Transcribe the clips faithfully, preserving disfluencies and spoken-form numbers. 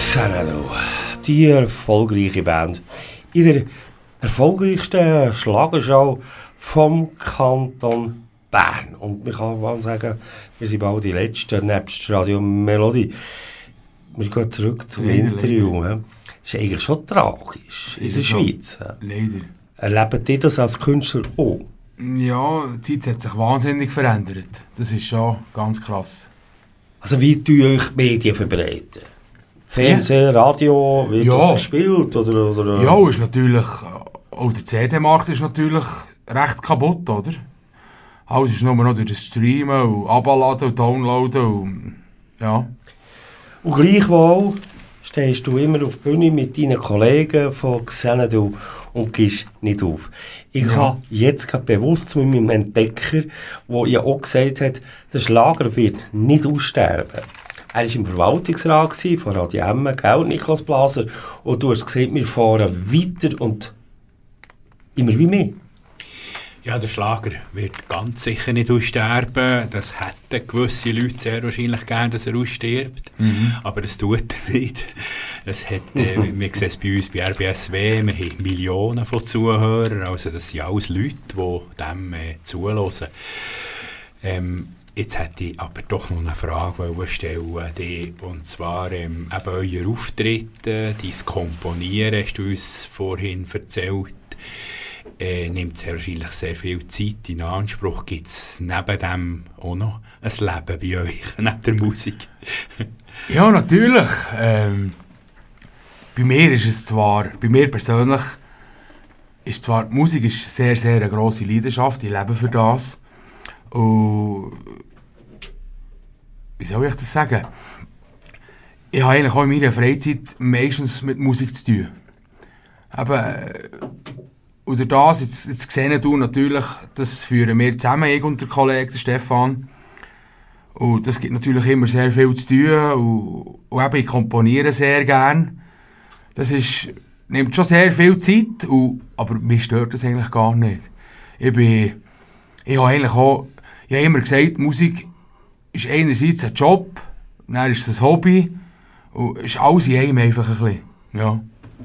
Xanadu, die erfolgreiche Band in der erfolgreichsten Schlagershow vom Kanton Bern. Und man kann mal sagen, wir sind bald die Letzten, nebst Radio Melodie. Wir gehen zurück zum leider, Interview. Leider. Das ist eigentlich schon tragisch in der Schweiz. Leider. Erlebt ihr das als Künstler auch? Ja, die Zeit hat sich wahnsinnig verändert. Das ist schon ganz krass. Also wie tun euch die Medien verbreiten? Fernsehen, Radio, wird ja. das gespielt? Oder, oder? Ja, ist natürlich, auch der C D-Markt ist natürlich recht kaputt, oder? Alles ist nur noch durch das Streamen und Abladen und Downloaden und ja. Und gleichwohl stehst du immer auf der Bühne mit deinen Kollegen von Xanadu und gehst nicht auf. Ich ja. habe jetzt gerade bewusst mit meinem Entdecker, der ja auch gesagt hat, der Schlager wird nicht aussterben. Er war im Verwaltungsrat von Radio M, gell, Niklas Blaser, und du hast gesehen, wir fahren weiter und immer wie mehr. Ja, der Schlager wird ganz sicher nicht aussterben. Das hätten gewisse Leute sehr wahrscheinlich gern, dass er ausstirbt. Mhm. Aber das tut er nicht. Das hat, äh, wir sehen es bei uns bei R B S W, wir haben Millionen von Zuhörern. Also das sind alles Leute, die dem äh, zuhören. Ähm, jetzt hätte ich aber doch noch eine Frage stellen, die, und zwar ähm, eben euer Auftritte, dein Komponieren, hast du uns vorhin erzählt. Äh, nimmt sehr wahrscheinlich sehr viel Zeit in Anspruch. Gibt es neben dem auch noch ein Leben bei euch, neben der Musik? Ja, natürlich. Ähm, bei mir ist es zwar, bei mir persönlich, ist zwar, die Musik ist sehr, sehr eine grosse Leidenschaft. Ich lebe für das. Und wie soll ich das sagen? Ich habe eigentlich auch in meiner Freizeit meistens mit Musik zu tun. Aber oder das, jetzt, jetzt sehen du natürlich, das führen wir zusammen, ich und der Kollege, der Stefan. Und das gibt natürlich immer sehr viel zu tun. Und, und eben, ich komponiere sehr gerne. Das ist, nimmt schon sehr viel Zeit, und, aber mich stört das eigentlich gar nicht. Ich bin, ich habe eigentlich auch, ich habe immer gesagt, Musik ist einerseits ein Job, dann ist es ein Hobby, und ist alles in einem einfach ein bisschen, ja.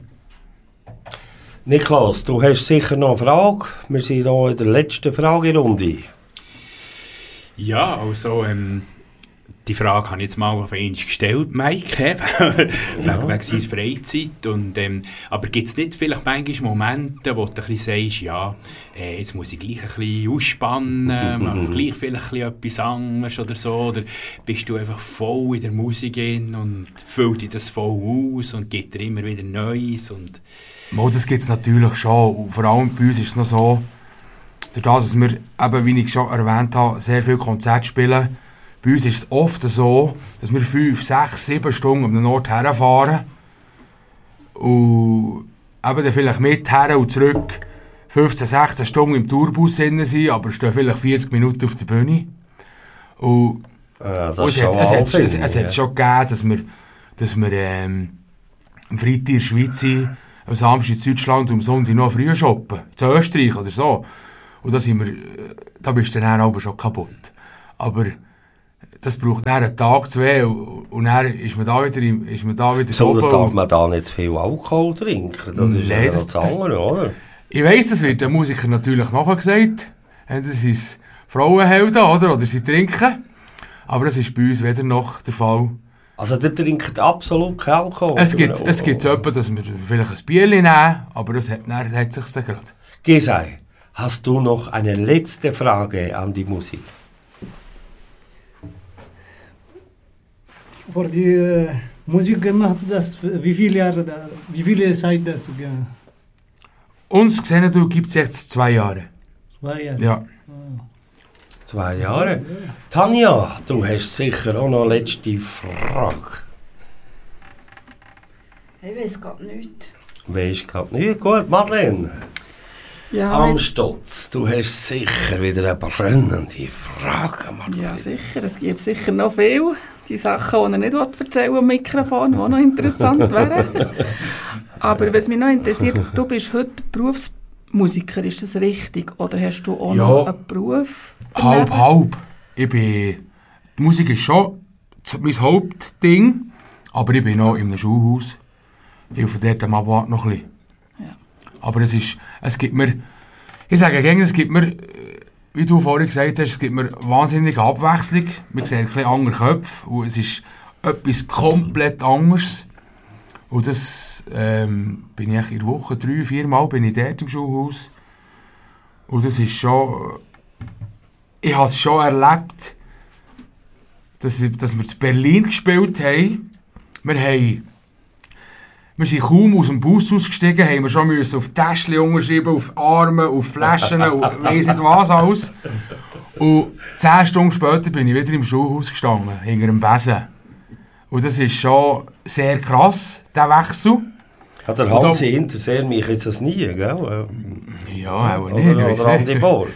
Niklas, du hast sicher noch eine Frage. Wir sind hier in der letzten Fragerunde. Ja, also ähm, die Frage habe ich jetzt mal auf einmal gestellt, Mike, ja. wegen seiner Freizeit. Und, ähm, aber gibt es nicht vielleicht manchmal Momente, wo du ein bisschen sagst, ja, äh, jetzt muss ich gleich ein bisschen ausspannen, mache gleich vielleicht ein bisschen etwas anderes oder so, oder bist du einfach voll in der Musik in und füllt dir das voll aus und gibt dir immer wieder Neues und Mal, das gibt es natürlich schon. Und vor allem bei uns ist es noch so, dadurch, dass wir, eben, wie ich schon erwähnt habe, sehr viele Konzerte spielen. Bei uns ist es oft so, dass wir fünf, sechs, sieben Stunden um den Ort herfahren. Und eben dann vielleicht mit her und zurück fünfzehn, sechzehn Stunden im Tourbus sind, aber stehen vielleicht vierzig Minuten auf der Bühne. Und, ja, das und es, hat, es, hat, es, es hat schon gegeben, dass wir, dass wir ähm, am Freitag in der Schweiz sind, am Samstag in Deutschland und am Sonntag noch früh shoppen. In Österreich oder so. Und da, sind wir, da bist du dann aber schon kaputt. Aber das braucht dann einen Tag, zwei, und, und dann ist man da wieder, ist man da wieder so. Das darf man da nicht zu viel Alkohol trinken. Das ist Nein, ja das, das andere, oder? Ich weiss, das wird den Musikern natürlich nachher gesagt. Das sind Frauenhelden, oder? Oder sie trinken. Aber das ist bei uns weder noch der Fall. Also der trinkt absolut keinen Alkohol? Es gibt es gibt so etwas, dass wir vielleicht ein Bierchen nehmen, aber das hat, dann, hat sich dann gerade. Gesei, hast du noch eine letzte Frage an die Musik? Für die äh, Musik gemacht, das, wie viele Jahre, da, wie viele Zeit das? Ja. Uns Xanadu gibt es jetzt zwei Jahre. Zwei Jahre? Ja. Oh. Zwei Jahre. Ja. Tanja, du hast sicher auch noch eine letzte Frage. Ich weiß gar nicht. Weisst gerade nicht? Gut, Madeleine. Ja, Am Stutz, du hast sicher wieder eine brennende Frage. Madeleine. Ja, sicher. Es gibt sicher noch viel. Die Sachen, die ich nicht erzählen am Mikrofon, die auch noch interessant wären. Aber was mich noch interessiert, du bist heute Berufsmusiker, ist das richtig? Oder hast du auch ja. noch einen Beruf? Halb, halb. Ich bin, die Musik ist schon mein Hauptding, Aber ich bin noch in einem Schulhaus. Ich helfe dort am Abend noch ein bisschen. Ja. Aber es ist, es gibt mir, ich sage gerne, es gibt mir, wie du vorhin gesagt hast, es gibt mir wahnsinnige Abwechslung. Man sieht ein bisschen andere Köpfe und es ist etwas komplett anderes. Und das ähm, bin ich in der Woche drei, vier Mal bin ich dort im Schulhaus. Und das ist schon, ich habe es schon erlebt, dass, dass wir in Berlin gespielt haben. Wir haben Wir sind kaum aus dem Bus ausgestiegen, haben wir schon müssen auf Täschchen unterschreiben, auf Arme, auf Flaschen und weiss nicht was alles. Und zehn Stunden später bin ich wieder im Schulhaus gestanden, hinter dem Besen. Und das ist schon sehr krass, der Wechsel. Hat der Hansi Hinterseer mich jetzt das nie, gell? Ja, auch nicht. Oder, oder Andi Borg.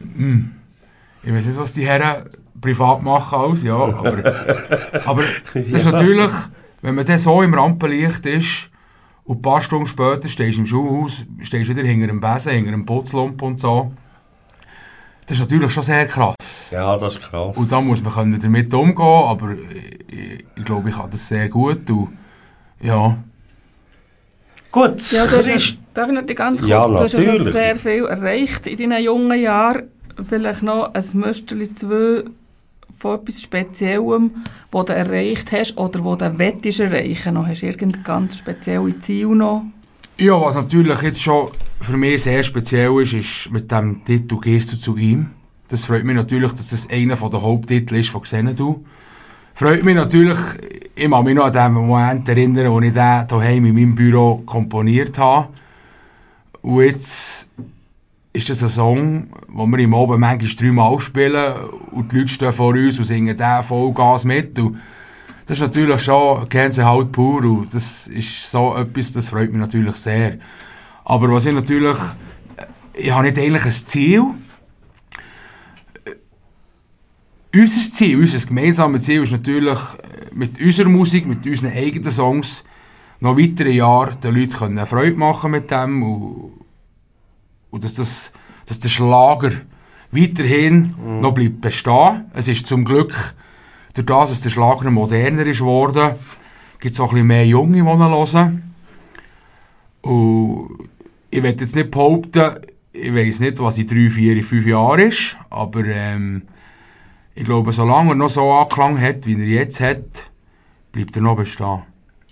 Ich weiß nicht, was die Herren privat machen alles, ja. Aber, aber das ist natürlich, wenn man dann so im Rampenlicht ist und ein paar Stunden später stehst du im Schulhaus, stehst du wieder hinter einem Besen, hinter einem Putzlump und so. Das ist natürlich schon sehr krass. Ja, das ist krass. Und da muss man können damit umgehen, aber ich, ich glaube, ich kann das sehr gut. Und, ja. Gut, Ja, du hast, ja- darf ich noch die ganz kurz? Ja, du hast ja schon natürlich. sehr viel erreicht in deinen jungen Jahren. Vielleicht noch ein Müsterli zwei von etwas Speziellem, das du erreicht hast oder das du willst erreichen. Noch hast du irgendein ganz spezielles Ziel noch? Ja, was natürlich jetzt schon für mich sehr speziell ist, ist mit dem Titel «Gehst du zu ihm?». Das freut mich natürlich, dass das einer der Haupttitel ist von «Xenadu». Freut mich natürlich, ich kann mich noch an den Moment erinnern, wo ich den daheim in meinem Büro komponiert habe. Und jetzt ist das ein Song, den wir im Abend manchmal dreimal spielen und die Leute stehen vor uns und singen den Vollgas mit. Und das ist natürlich schon Gänsehaut pur und das ist so etwas, das freut mich natürlich sehr. Aber was ich natürlich, ich habe nicht eigentlich ein Ziel. Unser Ziel, unser gemeinsames Ziel ist natürlich, mit unserer Musik, mit unseren eigenen Songs noch weitere Jahre den Leuten können Freude machen mit dem und, und dass, das, dass der Schlager weiterhin mhm. noch bleibt bestehen. Es ist zum Glück, durch das, dass der Schlager moderner ist geworden, gibt es auch ein bisschen mehr Junge, die ihn hören. Und ich will jetzt nicht behaupten, ich weiss nicht, was in drei, vier, fünf Jahren ist, aber ähm, ich glaube, solange er noch so Anklang hat, wie er jetzt hat, bleibt er noch bestehen.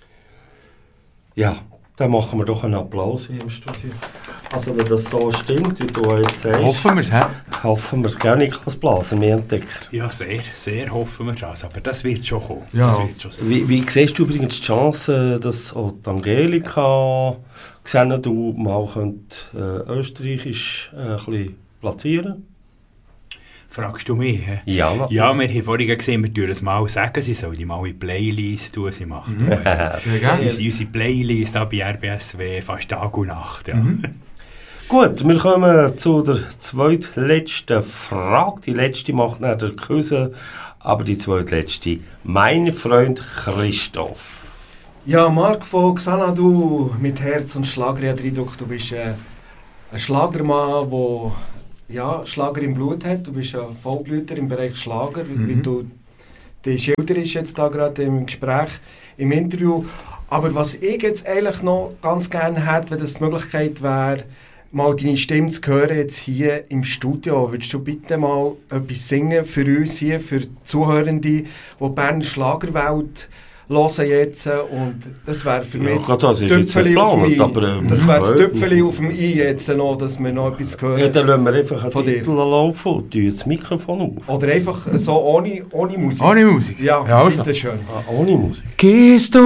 Ja, dann machen wir doch einen Applaus hier im Studio. Also wenn das so stimmt, wie du jetzt sagst, Hoffen wir es, hä? hoffen wir es gerne. Niklas Blaser, wir entdecken. Ja, sehr, sehr hoffen wir das. Aber das wird schon kommen. Ja. Das wird schon sein. Wie, wie siehst du übrigens die Chance, dass auch die Angelika gesehen du mal könnt, äh, österreichisch äh, ein bisschen platzieren? Fragst du mich? He? Ja, natürlich. Ja, wir haben vorhin gesehen, wir tun es mal sagen, sie soll die mal in die Playlist tun. Sie macht Mhm. äh, Sehr gerne. unsere, unsere Playlist da bei R B S W fast Tag und Nacht. Ja. Mhm. Gut, wir kommen zu der zweitletzten Frage. Die letzte macht nicht der Küsse, aber die zweitletzte. Mein Freund Christoph. Ja, Marc von Xanadu mit Herz und Schlager. Ich habe den Eindruck, du bist äh, ein Schlagermann, der ja, Schlager im Blut hat. Du bist ein Vollblüter im Bereich Schlager, Mhm. wie du die schilderst jetzt da gerade im Gespräch, im Interview. Aber was ich jetzt eigentlich noch ganz gerne hätte, wenn das die Möglichkeit wäre, mal deine Stimme zu hören jetzt hier im Studio. Würdest du bitte mal etwas singen für uns hier, für die Zuhörende, die die Berner Schlagerwelt hören jetzt? Und das wäre für mich Ja, jetzt gerade das ist jetzt Tüpfeli auf dem geplant, i. aber, ähm, Das wäre das freut Tüpfeli auf dem i jetzt noch, dass wir noch etwas hören. Ja, dann lassen wir einfach einen Von dir. Titel laufen und tun das Mikrofon auf. Oder einfach so ohne, ohne Musik. Ohne Musik? Ja, Ja, also. bitteschön. Ah, ohne Musik. Gehst du